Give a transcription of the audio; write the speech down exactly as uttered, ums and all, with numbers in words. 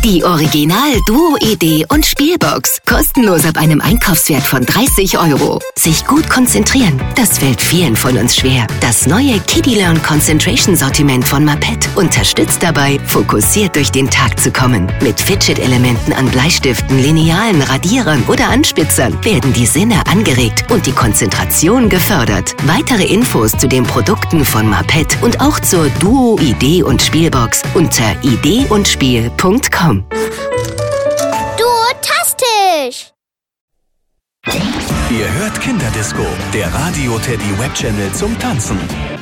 Die Original-Duo-Idee und Spielbox. Kostenlos ab einem Einkaufswert von dreißig Euro. Sich gut konzentrieren, das fällt vielen von uns schwer. Das neue Kiddie Learn Concentration Sortiment von Maped unterstützt dabei, fokussiert durch den Tag zu kommen. Mit Fidget-Elementen an Bleistiften, Linealen, Radierern oder Anspitzern werden die Sinne angeregt und die Konzentration gefördert. Weitere Infos zu den Produkten von Maped und auch zur Duo-Idee und Spielbox unter idee und spiel punkt com. Duotastisch! Ihr hört Kinderdisco, der Radio Teddy Webchannel zum Tanzen.